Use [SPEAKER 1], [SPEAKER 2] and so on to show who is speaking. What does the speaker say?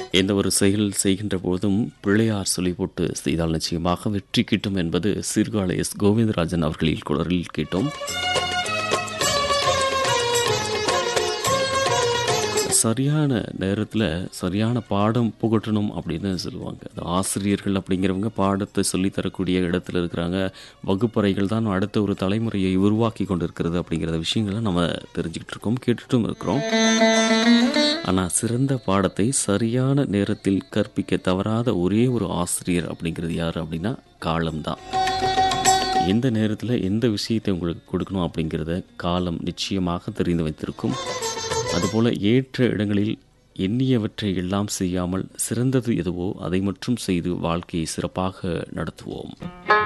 [SPEAKER 1] எந்த ஒரு செயல் செய்கின்ற போதும் பிள்ளையார் சொல்லி போட்டு செய்தால் நிச்சயமாக வெற்றி கிட்டும் என்பது சீர்காழி எஸ் கோவிந்தராஜன் அவர்களின் குரலில் கேட்டோம். சரியான நேரத்தில் சரியான பாடம் புகட்டணும் அப்படின்னு சொல்லுவாங்க. அது ஆசிரியர்கள் அப்படிங்கிறவங்க பாடத்தை சொல்லித்தரக்கூடிய இடத்துல இருக்கிறாங்க. வகுப்பறைகள் தான் அடுத்த ஒரு தலைமுறையை உருவாக்கி கொண்டு இருக்கிறது அப்படிங்கிற விஷயங்களை நம்ம தெரிஞ்சுக்கிட்டு இருக்கோம், கேட்டுட்டும் இருக்கிறோம். ஆனால் சிறந்த பாடத்தை சரியான நேரத்தில் கற்பிக்க தவறாத ஒரே ஒரு ஆசிரியர் அப்படிங்கிறது யார் அப்படின்னா காலம்தான். எந்த நேரத்தில் எந்த விஷயத்தை உங்களுக்கு கொடுக்கணும் அப்படிங்கிறத காலம் நிச்சயமாக தெரிந்து வைத்திருக்கும். அதுபோல ஏற்ற இடங்களில் எண்ணியவற்றை எல்லாம் செய்யாமல் சிறந்தது எதுவோ அதை மட்டும் செய்து வாழ்க்கையை சிறப்பாக நடத்துவோம்.